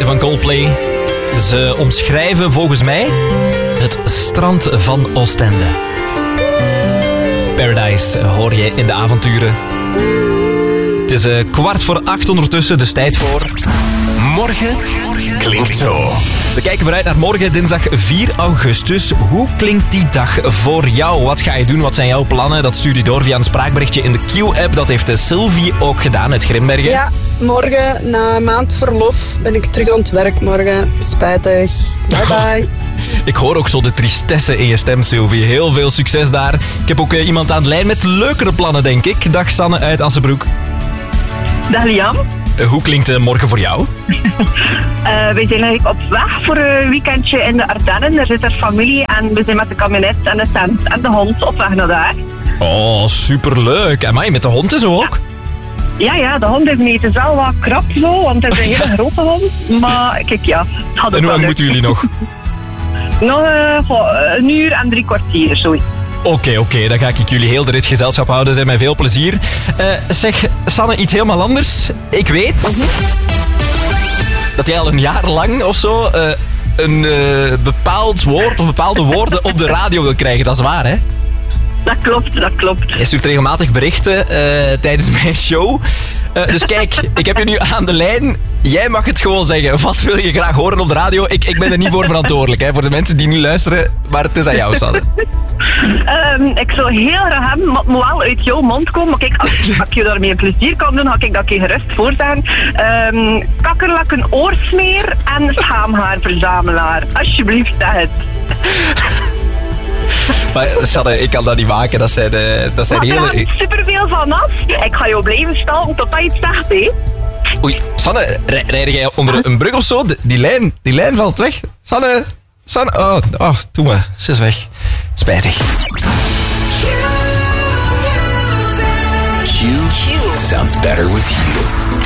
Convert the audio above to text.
van Coldplay. Ze omschrijven volgens mij het strand van Oostende. Paradise hoor je in de avonturen. Het is 7:15 ondertussen, dus tijd voor... Morgen klinkt zo. We kijken vooruit naar morgen, dinsdag 4 augustus. Hoe klinkt die dag voor jou? Wat ga je doen? Wat zijn jouw plannen? Dat stuur je door via een spraakberichtje in de Q-app. Dat heeft Sylvie ook gedaan uit Grimbergen. Ja, morgen na een maand verlof ben ik terug aan het werk morgen. Spijtig. Bye bye. Ik hoor ook zo de tristesse in je stem, Sylvie. Heel veel succes daar. Ik heb ook iemand aan de lijn met leukere plannen, denk ik. Dag Sanne uit Assenbroek. Dag Liam. Hoe klinkt morgen voor jou? We zijn eigenlijk op weg voor een weekendje in de Ardennen. Daar zit er familie en we zijn met de kabinet en de tent en de hond op weg naar daar. Oh, superleuk. Amai, met de hond en zo ook? Ja, de hond heeft niet. Het is wel wat krap zo, want het is een hele grote hond. Maar kijk, ja. Het gaat En hoe lang moeten jullie nog? Nog een uur en 3 kwartier, zoiets. Oké, dan ga ik jullie heel de rit gezelschap houden. Zijn mij veel plezier. Zeg, Sanne, iets helemaal anders. Ik weet dat jij al een jaar lang of zo een bepaald woord of bepaalde woorden op de radio wil krijgen. Dat is waar, hè? Dat klopt. Je stuurt regelmatig berichten tijdens mijn show. Dus kijk, ik heb je nu aan de lijn. Jij mag het gewoon zeggen. Wat wil je graag horen op de radio? Ik ben er niet voor verantwoordelijk, hè, voor de mensen die nu luisteren. Maar het is aan jou, Sanne. Ik zou heel graag hebben, maar het moet wel uit jouw mond komen. Maar kijk, als ik je daarmee een plezier kan doen, ga ik dat je gerust voor zijn. Kakkerlakken oorsmeer en schaamhaarverzamelaar. Alsjeblieft, zeg het. Maar Sanne, ik kan dat niet maken. Dat zijn hele... Maar er hangt superveel van af. Ik ga jou blijven stalken tot dat iets zegt, hè. Oei, Sanne, rijd jij onder een brug of zo? Die lijn valt weg. Sanne, doe maar. Ze is weg. Spijtig. Q sounds better with you.